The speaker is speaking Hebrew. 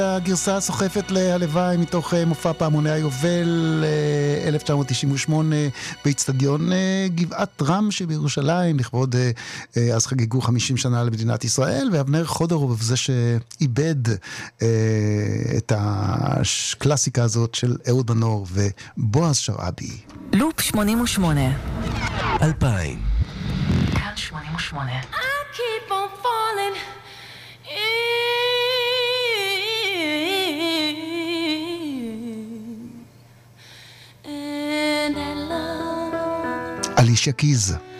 הגרסה הסוחפת להלוואי מתוך מופע פעמוני היובל 1998 באצטדיון גבעת רם שבירושלים, לכבוד אז חגגו 50 שנה למדינת ישראל, ואבנר חודרוב זה שאיבד את הקלאסיקה הזאת של אהוד מנור ובועז שרעבי. לופ 88 2000 כאן 88 I keep on falling אלישיה קיז.